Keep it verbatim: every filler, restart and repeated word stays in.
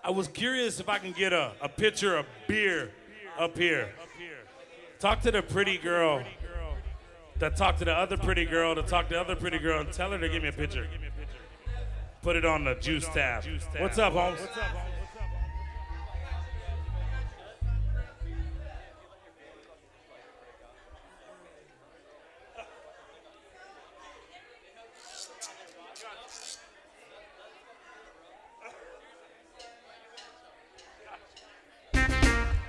I was curious if I can get a, a pitcher of beer up here. Talk to the pretty girl that talked to the other pretty girl to talk to the other pretty girl and tell her to give me a pitcher. Put it on the juice tab. What's up, Holmes?